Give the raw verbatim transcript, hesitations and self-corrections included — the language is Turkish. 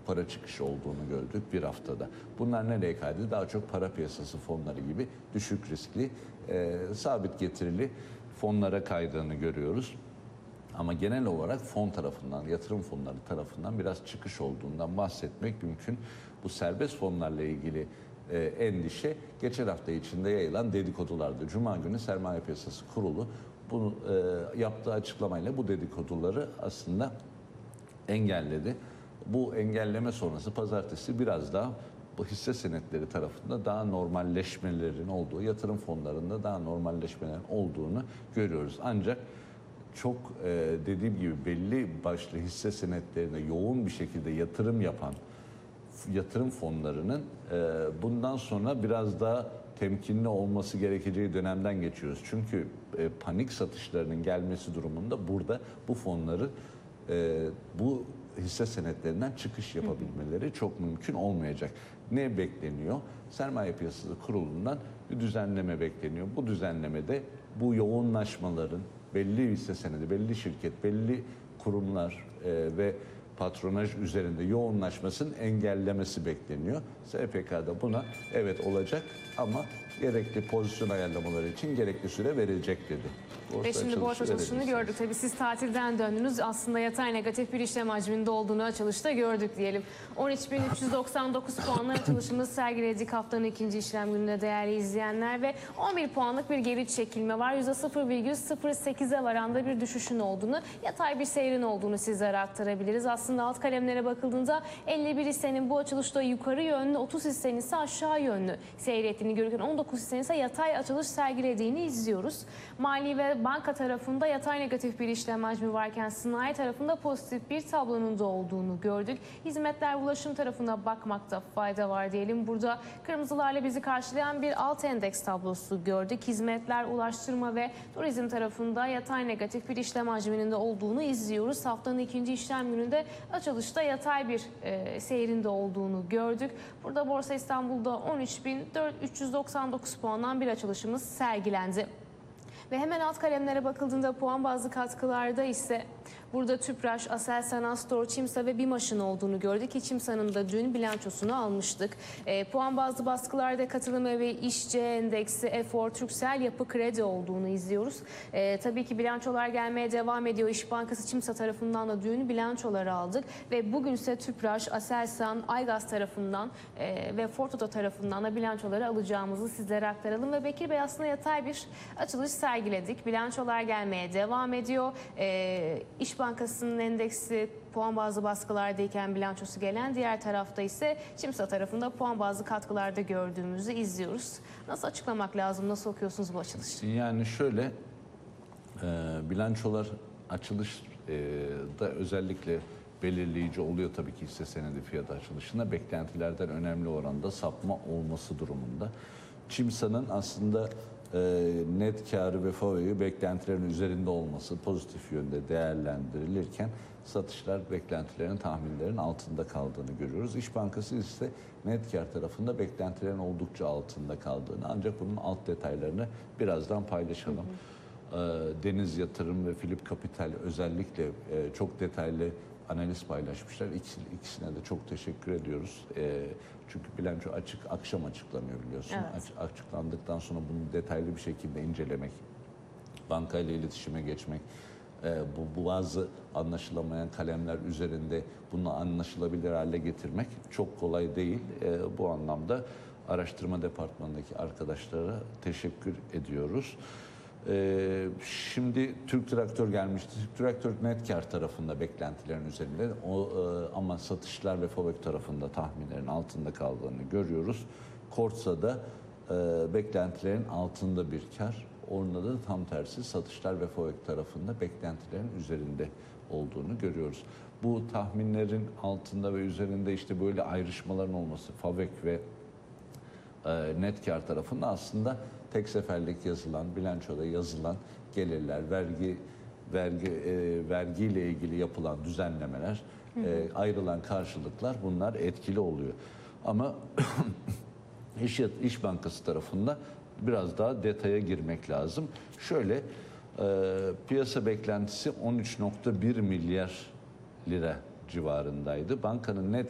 para çıkışı olduğunu gördük bir haftada. Bunlar nereye kaydı? Daha çok para piyasası fonları gibi düşük riskli, e, sabit getirili fonlara kaydığını görüyoruz. Ama genel olarak fon tarafından, yatırım fonları tarafından biraz çıkış olduğundan bahsetmek mümkün. Bu serbest fonlarla ilgili e, endişe geçen hafta içinde yayılan dedikodulardı. Cuma günü Sermaye Piyasası Kurulu bunu e, yaptığı açıklamayla bu dedikoduları aslında engelledi. Bu engelleme sonrası pazartesi biraz daha bu hisse senetleri tarafında daha normalleşmelerin olduğu, yatırım fonlarında daha normalleşmelerin olduğunu görüyoruz. Ancak çok e, dediğim gibi belli başlı hisse senetlerine yoğun bir şekilde yatırım yapan yatırım fonlarının e, bundan sonra biraz daha temkinli olması gerekeceği dönemden geçiyoruz. Çünkü e, panik satışlarının gelmesi durumunda burada bu fonları e, bu hisse senetlerinden çıkış yapabilmeleri çok mümkün olmayacak. Ne bekleniyor? Sermaye Piyasası Kurulu'ndan bir düzenleme bekleniyor. Bu düzenlemede bu yoğunlaşmaların belli hisse senedi, belli şirket, belli kurumlar e, ve patronaj üzerinde yoğunlaşmasının engellemesi bekleniyor. S P K'da buna evet olacak ama gerekli pozisyon ayarlamaları için gerekli süre verilecek dedi. Borsa Ve şimdi borsa açılışını gördük. Tabii siz tatilden döndünüz. Aslında yatay negatif bir işlem hacminde olduğunu açılışta gördük diyelim. on üç bin üç yüz doksan dokuz puanla açılışımız sergiledik haftanın ikinci işlem gününde değerli izleyenler ve on bir puanlık bir geri çekilme var. yüzde sıfır virgül sıfır sekize varanda bir düşüşün olduğunu, yatay bir seyrin olduğunu sizlere aktarabiliriz. Aslında alt kalemlere bakıldığında elli bir hissenin bu açılışta yukarı yönlü, otuz hissenin ise aşağı yönlü seyrettiğini görürken on dokuz hissenin ise yatay açılış sergilediğini izliyoruz. Mali ve banka tarafında yatay negatif bir işlem hacmi varken sanayi tarafında pozitif bir tablonun da olduğunu gördük. Hizmetler ulaşım tarafına bakmakta fayda var diyelim. Burada kırmızılarla bizi karşılayan bir alt endeks tablosu gördük. Hizmetler, ulaştırma ve turizm tarafında yatay negatif bir işlem hacminin de olduğunu izliyoruz. Haftanın ikinci işlem gününde açılışta yatay bir e, seyrinde olduğunu gördük. Burada Borsa İstanbul'da on üç bin üç yüz doksan dokuz puandan bir açılışımız sergilendi. Ve hemen alt kalemlere bakıldığında puan bazlı katkılarda ise burada Tüpraş, Aselsan, Astor, Çimsa ve BİMAŞ'ın olduğunu gördük ki Çimsa'nın da dün bilançosunu almıştık. E, puan bazlı baskılarda Katılım Evi, İşçi Endeksi, Efor, Türksel, Yapı Kredi olduğunu izliyoruz. E, tabii ki bilançolar gelmeye devam ediyor. İş Bankası Çimsa tarafından da dün bilançoları aldık ve bugün ise Tüpraş, Aselsan, Aygaz tarafından e, ve Fortoto tarafından da bilançoları alacağımızı sizlere aktaralım. Ve Bekir Bey aslında yatay bir açılış sergiledik. Bilançolar gelmeye devam ediyor. E, İş Bankası'nın endeksi puan bazlı baskılardayken bilançosu gelen, diğer tarafta ise Çimsa tarafında puan bazlı katkılarda gördüğümüzü izliyoruz. Nasıl açıklamak lazım? Nasıl okuyorsunuz bu açılışı? Yani şöyle e, bilançolar açılış e, da özellikle belirleyici oluyor tabii ki hisse senedi fiyatı açılışında. Beklentilerden önemli oranda sapma olması durumunda. Çimsa'nın aslında e, net karı ve FAVÖ'yü beklentilerin üzerinde olması pozitif yönde değerlendirilirken satışlar beklentilerin, tahminlerin altında kaldığını görüyoruz. İş Bankası ise net kar tarafında beklentilerin oldukça altında kaldığını, ancak bunun alt detaylarını birazdan paylaşalım. Hı hı. E, Deniz Yatırım ve Philip Capital özellikle e, çok detaylı analiz paylaşmışlar. İkisi, ikisine de çok teşekkür ediyoruz. E, çünkü bilanço açık, akşam açıklanıyor biliyorsun. Evet. Aç, açıklandıktan sonra bunu detaylı bir şekilde incelemek, bankayla iletişime geçmek, e, bu, bu bazı anlaşılamayan kalemler üzerinde bunu anlaşılabilir hale getirmek çok kolay değil. E, bu anlamda araştırma departmanındaki arkadaşlara teşekkür ediyoruz. Ee, şimdi Türk Traktör gelmişti. Türk Traktör net kar tarafında beklentilerin üzerinde o, e, ama satışlar ve FAVÖK tarafında tahminlerin altında kaldığını görüyoruz. Kortsa'da e, beklentilerin altında bir kar. Orada da tam tersi satışlar ve FAVÖK tarafında beklentilerin üzerinde olduğunu görüyoruz. Bu tahminlerin altında ve üzerinde işte böyle ayrışmaların olması FAVÖK ve e, net kar tarafında aslında tek seferlik yazılan, bilançoda yazılan gelirler, vergi vergi e, vergiyle ilgili yapılan düzenlemeler, hı hı. E, ayrılan karşılıklar bunlar etkili oluyor. Ama İş, İş Bankası tarafında biraz daha detaya girmek lazım. Şöyle e, piyasa beklentisi on üç nokta bir milyar lira civarındaydı. Bankanın net